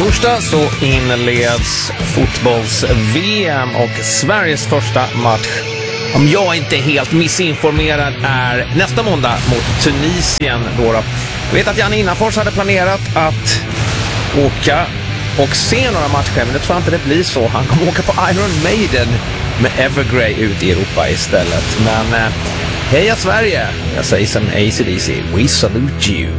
torsdag så inleds fotbolls-VM och Sveriges första match, om jag inte är helt missinformerad, är nästa måndag mot Tunisien. Jag vet att Janne Innafors hade planerat att åka och se några matcher, men det tror jag inte det blir så. Han kommer åka på Iron Maiden med Evergrey ut i Europa istället. Men heja Sverige! Jag säger som AC/DC, we salute you!